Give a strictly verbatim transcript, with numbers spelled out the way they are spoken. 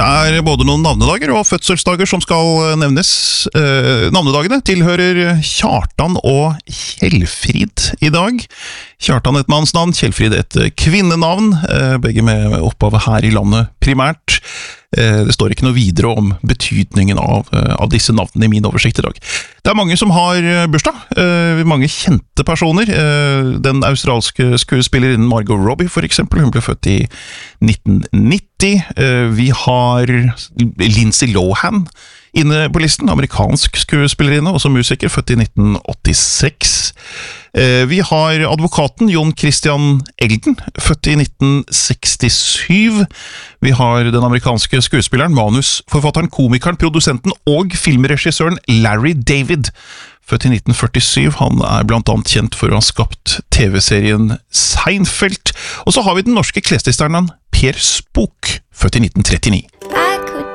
er både noen navnedager og fødselsdager som skal nevnes. Eh, navnedagene tilhører Kjartan og Kjellfrid i dag. Kjartan et mannsnavn, Kjellfrid et kvinnenavn, eh, begge med opphavet her i landet primært. Det står ikke noe videre om betydningen av, av disse navnene i min oversikt i dag. Det er mange som har bursdag, mange kjente personer. Den australske skuespillerinnen Margot Robbie for eksempel, hun ble født i nitten nitti. Vi har Lindsay Lohan inne på listen, amerikansk skuespillerinne, også musiker, født i nitten åttiseks. Vi har advokaten Jon Christian Elden, født i nitten sekstisju. Vi har den amerikanske skuespilleren, manusforfatteren, komikeren, produsenten og filmregissøren Larry David, født i nitten førtisju. Han er blant annet kjent for å ha skapt T V-serien Seinfeld. Og så har vi den norske klesdesigneren Per Spook, født i nitten trettini.